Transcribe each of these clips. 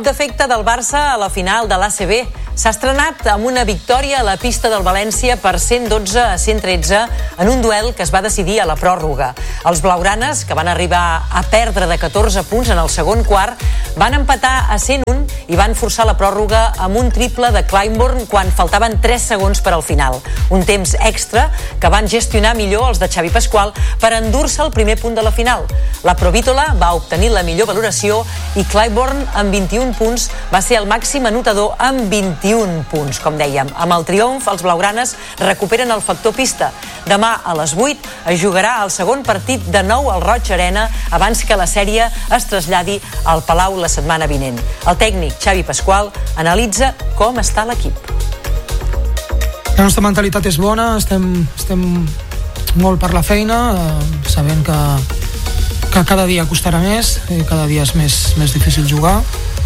d'efecte del Barça a la final de l'ACB. S'ha estrenat amb una victòria a la pista del València per 112-113 en un duel que es va decidir a la pròrroga. Els blaugranes, que van arribar a perdre de 14 punts en el segon quart, van empatar a 101 i van forçar la pròrroga amb un triple de Clyburn quan faltaven 3 segons per al final. Un temps extra que van gestionar millor els de Xavi Pasqual per endur-se el primer punt de la final. La Provítola va obtenir la millor valoració i Clyburn, amb 21 punts, va ser el màxim anotador amb 21 punts, com dèiem. Amb el triomf, els blaugranes recuperen el factor pista. Demà a les 8 es jugarà el segon partit de nou al Roig Arena abans que la sèrie es traslladi al Palau la setmana vinent. El tècnic Xavi Pasqual analitza com està l'equip. La nostra mentalitat és bona, estem molt per la feina, sabent que cada dia costarà més, cada dia és més difícil jugar,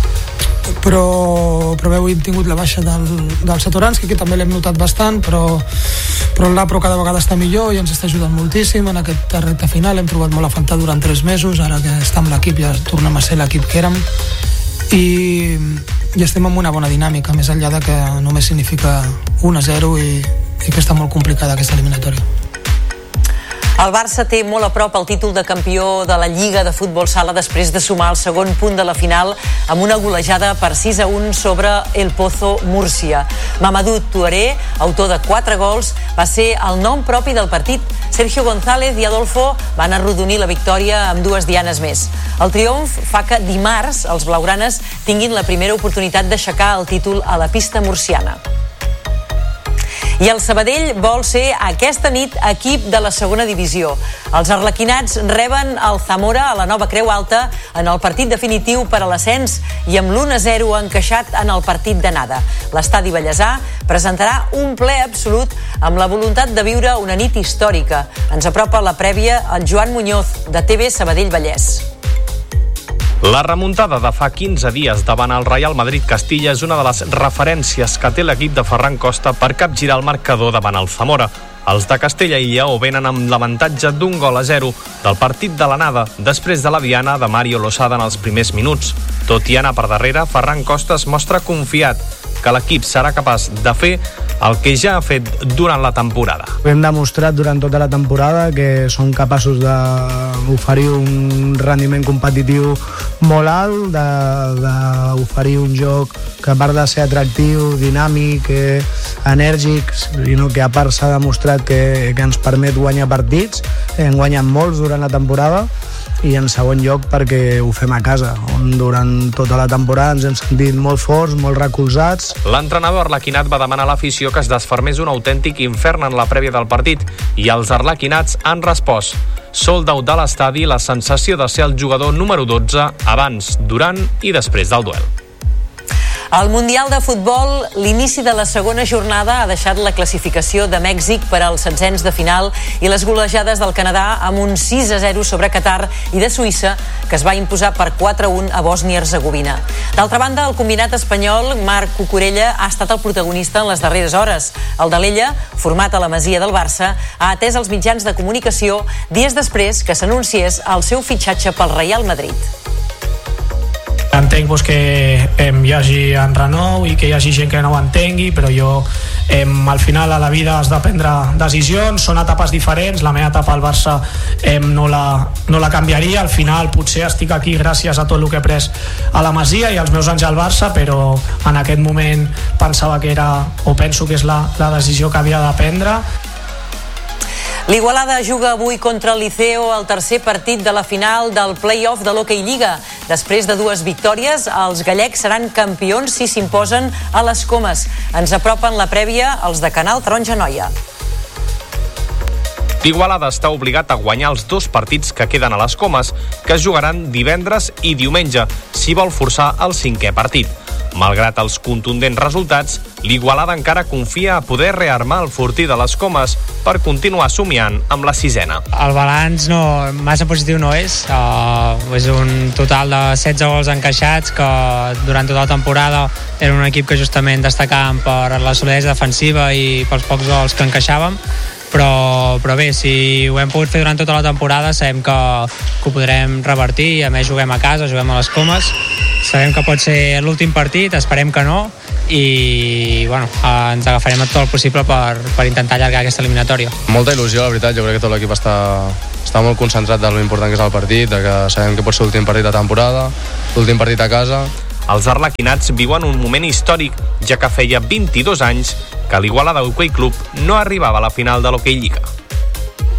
però avui hem tingut la baixa del Satoranski, que també l'hem notat bastant, però el Lapro cada vegada està millor i ens està ajudant moltíssim en aquest recta final. Hem trobat molt a faltar durant 3 mesos, ara que està amb l'equip ja tornem a ser l'equip que érem i estem en una bona dinàmica, més enllà de que només significa 1-0 i que està molt complicada aquesta eliminatòria. El Barça té molt a prop el títol de campió de la Lliga de Futbol Sala després de sumar el segon punt de la final amb una golejada per 6-1 sobre el Pozo Múrcia. Mamadou Touaré, autor de 4 gols, va ser el nom propi del partit. Sergio González i Adolfo van arrodonir la victòria amb 2 dianes més. El triomf fa que dimarts els blaugranes tinguin la primera oportunitat d'aixecar el títol a la pista murciana. I el Sabadell vol ser aquesta nit equip de la segona divisió. Els arlequinats reben el Zamora a la Nova Creu Alta en el partit definitiu per a l'ascens i amb l'1-0 encaixat en el partit d'anada. L'estadi Vallèsà presentarà un ple absolut amb la voluntat de viure una nit històrica. Ens apropa la prèvia el Joan Muñoz, de TV Sabadell Vallès. La remuntada de fa 15 dies davant el Real Madrid-Castilla és una de les referències que té l'equip de Ferran Costa per capgirar el marcador davant el Zamora. Els de Castella i Lleó venen amb l'avantatge d'1-0 del partit de l'anada després de la diana de Mario Losada en els primers minuts. Tot i anar per darrere, Ferran Costa es mostra confiat que l'equip serà capaç de fer el que ja ha fet durant la temporada. Hem demostrat durant tota la temporada que són capaços d'oferir un rendiment competitiu molt alt, d'oferir un joc que a part de ser atractiu, dinàmic, enèrgic, sinó que a part s'ha demostrat que ens permet guanyar partits. Hem guanyat molts durant la temporada i en segon lloc perquè ho fem a casa, on durant tota la temporada ens hem sentit molt forts, molt recolzats. L'entrenador arlequinat va demanar a l'afició que es desfermés un autèntic infern en la prèvia del partit i els arlequinats han respost. Sold out de l'estadi, la sensació de ser el jugador número 12 abans, durant i després del duel. Al Mundial de Futbol, l'inici de la segona jornada ha deixat la classificació de Mèxic per als setzents de final i les golejades del Canadà amb un 6-0 sobre Qatar i de Suïssa, que es va imposar per 4-1 a Bòsnia-Hercegovina. D'altra banda, el combinat espanyol, Marc Cucurella, ha estat el protagonista en les darreres hores. El d'Alella, format a la Masia del Barça, ha atès els mitjans de comunicació dies després que s'anunciés el seu fitxatge pel Real Madrid. Entenc que hi hagi enrenou i que hi hagi gent que no ho entengui, però jo al final a la vida has de prendre decisions, són etapes diferents. La meva etapa al Barça no la canviaria. Al final potser estic aquí gràcies a tot el que he après a la Masia i als meus anys al Barça, però en aquest moment pensava que era, o penso que és la decisió que havia de prendre. L'Igualada juga avui contra el Liceo el tercer partit de la final del play-off de l'Hockey Lliga. Després de 2 victòries, els gallecs seran campions si s'imposen a les Comes. Ens apropen la prèvia els de Canal Taronja Noia. L'Igualada està obligat a guanyar els 2 partits que queden a les Comes, que es jugaran divendres i diumenge, si vol forçar el 5è partit. Malgrat els contundents resultats, l'Igualada encara confia a poder rearmar el fortí de les Comes per continuar somiant amb la 6a. El balanç massa positiu no és. És un total de 16 gols encaixats, que durant tota la temporada era un equip que justament destacàvem per la solidesa defensiva i pels pocs gols que encaixàvem. però bé, si ho hem pogut fer durant tota la temporada sabem que ho podrem revertir. A més juguem a casa, juguem a les Comes, sabem que pot ser l'últim partit, esperem que no, i bueno, ens agafarem tot el possible per intentar allargar aquesta eliminatòria. Molta il·lusió, la veritat. Jo crec que tot l'equip està molt concentrat de l'important que és el partit, de que sabem que pot ser l'últim partit de temporada, l'últim partit a casa. Els arlequinats viuen un moment històric, ja que feia 22 anys que l'Igualada Hockey Club no arribava a la final de l'Hockey Lliga.